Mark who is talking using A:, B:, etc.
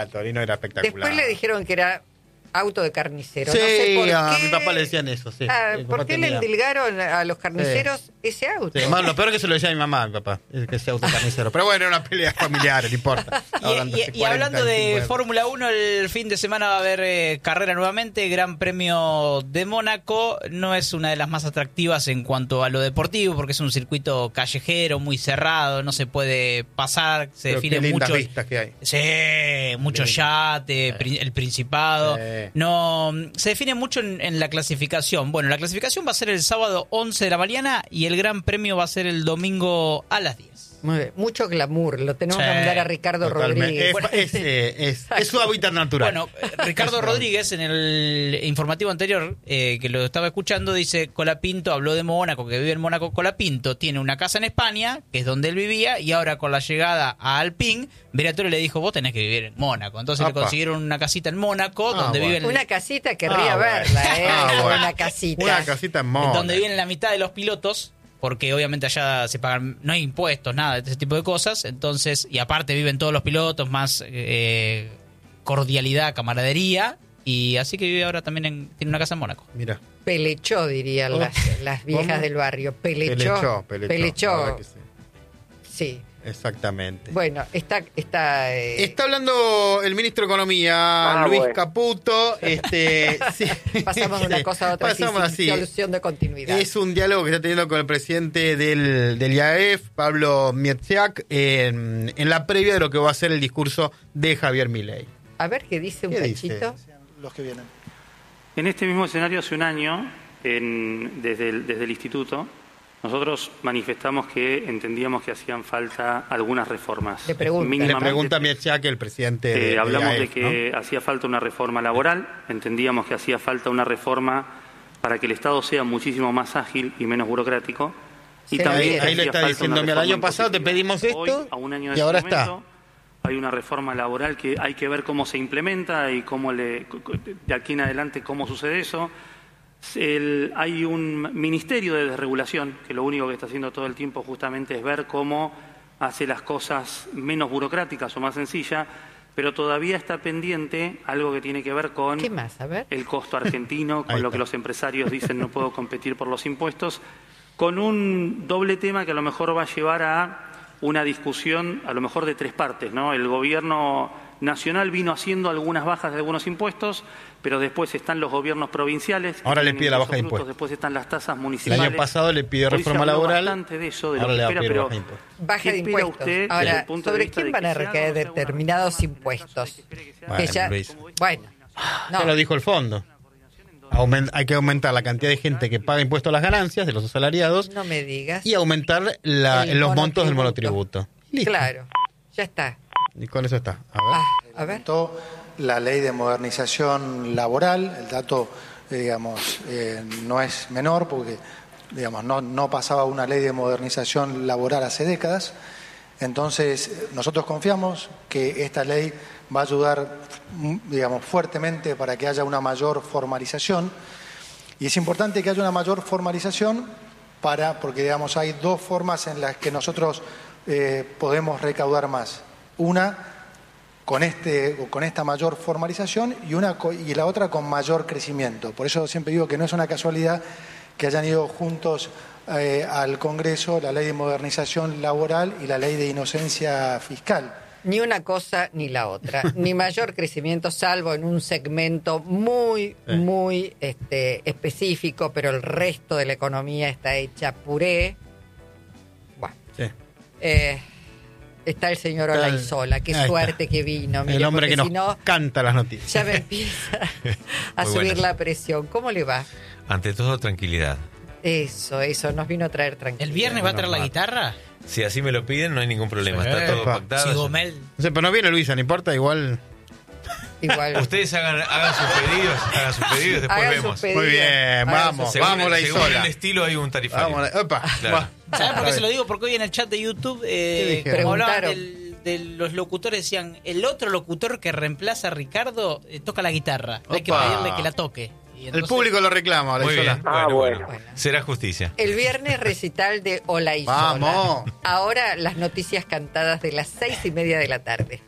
A: Torino era espectacular.
B: Después le dijeron que era auto de carnicero.
A: Sí,
B: no sé por
A: a
B: qué.
A: mi papá le decían eso, sí.
B: ¿Por qué le endilgaron a los carniceros ese auto?
A: Sí, lo peor que se lo decía a mi mamá, a mi papá, es que sea autocarnicero. Pero bueno, era una pelea familiar, no importa.
C: Y hablando de Fórmula 1, el fin de semana va a haber carrera nuevamente, Gran Premio de Mónaco. No es una de las más atractivas en cuanto a lo deportivo, porque es un circuito callejero, muy cerrado, no se puede pasar, se
A: Pero
C: define
A: qué lindas
C: mucho.
A: vistas que hay.
C: Sí, mucho yate, el Principado.
A: Sí.
C: No, se define mucho en la clasificación. Bueno, la clasificación va a ser el sábado 11 de la mañana y el Gran Premio va a ser el domingo a las 10.
B: Muy bien. Mucho glamour, lo tenemos que mandar a Ricardo
A: Totalmente.
B: Rodríguez.
A: Es su hábitat natural.
C: Bueno, Ricardo Rodríguez en el informativo anterior, que lo estaba escuchando, dice: Colapinto habló de Mónaco, que vive en Mónaco. Colapinto tiene una casa en España, que es donde él vivía, y ahora con la llegada a Alpine, Briatore le dijo: vos tenés que vivir en Mónaco. Entonces le consiguieron una casita en Mónaco, donde viven...
B: Una casita, querría verla,
A: bueno.
B: Una casita.
A: Una casita en Mónaco.
C: Donde viven la mitad de los pilotos, porque obviamente allá se pagan, no hay impuestos, nada de ese tipo de cosas. Entonces, y aparte viven todos los pilotos, más cordialidad, camaradería. Y así que vive ahora también tiene una casa en Mónaco.
A: Mira.
B: Pelechó, dirían las viejas
A: ¿Cómo?
B: del barrio. Pelechó.
A: Pelechó.
B: Sí.
A: Exactamente.
B: Bueno, está
A: hablando el ministro de Economía, Luis Caputo. Sí.
B: Pasamos de una cosa a otra.
A: Pasamos así.
B: Solución de continuidad.
A: Es un diálogo que está teniendo con el presidente del IAEF, Pablo Miedziak, en la previa de lo que va a ser el discurso de Javier Milei.
B: A ver qué dice un cachito.
D: Los que vienen.
E: En este mismo escenario, hace un año, desde el instituto, nosotros manifestamos que entendíamos que hacían falta algunas reformas.
A: Le pregunta a Miedziak, el presidente de
E: hablamos
A: IAEF,
E: de que hacía falta una reforma laboral, entendíamos que hacía falta una reforma para que el Estado sea muchísimo más ágil y menos burocrático. Y también
A: ahí le está diciendo: el año pasado te pedimos esto.
E: Hoy, a un año de
A: y ahora
E: momento,
A: está.
E: Hay una reforma laboral que hay que ver cómo se implementa y de aquí en adelante cómo sucede eso. Hay un ministerio de desregulación que lo único que está haciendo todo el tiempo justamente es ver cómo hace las cosas menos burocráticas o más sencillas, pero todavía está pendiente algo que tiene que ver con
B: ¿Qué más? A ver.
E: el costo argentino, con lo que los empresarios dicen no puedo competir por los impuestos, con un doble tema que a lo mejor va a llevar a una discusión a lo mejor de tres partes, ¿no? El gobierno nacional vino haciendo algunas bajas de algunos impuestos, pero después están los gobiernos provinciales.
A: Ahora le pide la baja de impuestos.
E: Después están las tasas municipales.
A: El año pasado le pidió reforma laboral.
E: Bastante de eso, de
A: ahora
E: lo que
A: le va a
E: espera,
A: pedir
E: pero
A: baja de impuestos.
B: Baja de impuestos. Ahora, ¿sobre quién van a recaer determinados impuestos?
A: Bueno,
B: no.
A: Ya lo dijo el fondo. Hay que aumentar la cantidad de gente que paga impuestos a las ganancias de los asalariados.
B: No me digas.
A: Y aumentar los montos del monotributo. Listo.
B: Claro, ya está.
A: Y con eso está.
B: A ver.
D: La ley de modernización laboral, el dato, no es menor porque, no pasaba una ley de modernización laboral hace décadas. Entonces, nosotros confiamos que esta ley va a ayudar, fuertemente para que haya una mayor formalización. Y es importante que haya una mayor formalización porque, hay dos formas en las que nosotros podemos recaudar más. Una, con esta mayor formalización y la otra con mayor crecimiento. Por eso siempre digo que no es una casualidad que hayan ido juntos al Congreso la ley de modernización laboral y la ley de inocencia fiscal.
B: Ni una cosa ni la otra, ni mayor crecimiento, salvo en un segmento muy específico, pero el resto de la economía está hecha puré. Bueno, está el señor Olaizola, qué suerte que vino.
A: Mire, el hombre que nos canta las noticias.
B: Ya me empieza a subir la presión. ¿Cómo le va?
F: Ante todo, tranquilidad.
B: Eso, nos vino a traer tranquilidad.
C: ¿El viernes va a traer la guitarra?
F: Si así me lo piden, no hay ningún problema. Está todo pactado.
C: Sigomel.
A: No sé, pero no viene Luisa, no importa, igual.
F: Ustedes hagan sus pedidos, después vemos.
A: Muy bien, vamos la
F: según el estilo hay un tarifario.
C: Claro. ¿Sabes por qué se lo digo? Porque hoy en el chat de YouTube como hablaban de los locutores, decían, el otro locutor que reemplaza a Ricardo toca la guitarra. Hay que pedirle que la toque.
A: Entonces, el público lo reclama.
F: Muy bien, bueno. Será justicia.
B: El viernes recital de Olaizola.
A: Vamos.
B: Ahora las noticias cantadas de las 6:30 de la tarde.